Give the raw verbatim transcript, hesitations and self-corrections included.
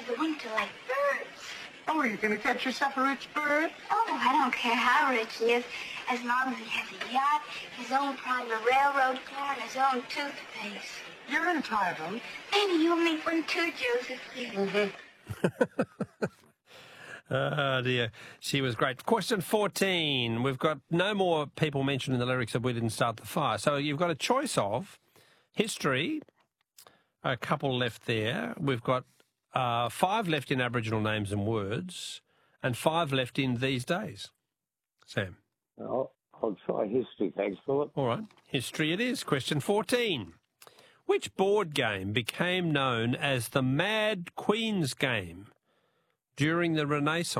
for the winter like birds. Oh, you're going to catch yourself a rich bird? Oh, I don't care how rich he is, as long as he has a yacht, his own private railroad car, and his own toothpaste. You're entitled. Maybe you'll meet one too, Josephine. Mm-hmm. Oh, dear. She was great. Question fourteen. We've got no more people mentioned in the lyrics of We Didn't Start the Fire. So you've got a choice of history, a couple left there. We've got uh, five left in Aboriginal names and words, and five left in these days. Sam? I'll, I'll try history, thanks, Philip. All right. History it is. Question fourteen. Which board game became known as the Mad Queen's Game during the Renaissance?